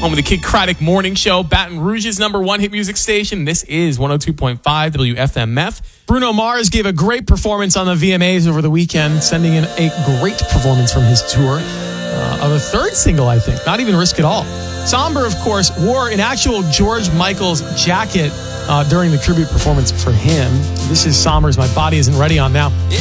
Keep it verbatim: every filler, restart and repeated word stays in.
Home of the Kid Craddock Morning Show, Baton Rouge's number one hit music station. This is one oh two point five W F M F. Bruno Mars gave a great performance on the V M As over the weekend, sending in a great performance from his tour uh, of a third single, I think. Not even Risk It All. Somber, of course, wore an actual George Michael's jacket uh, during the tribute performance for him. This is Somber's My Body Isn't Ready on now. Yeah.